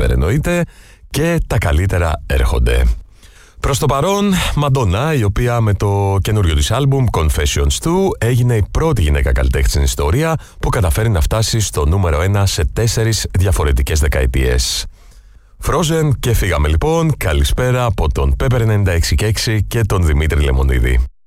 December εννοείται, και τα καλύτερα έρχονται. Προς το παρόν, Μαντόνα, η οποία με το καινούριο της άλμπουμ Confessions 2 έγινε η πρώτη γυναίκα καλλιτέχνη στην ιστορία που καταφέρει να φτάσει στο νούμερο 1 σε 4 διαφορετικές δεκαετίες. Frozen και φύγαμε λοιπόν. Καλησπέρα από τον Pepper 96 και τον Δημήτρη Λεμονίδη.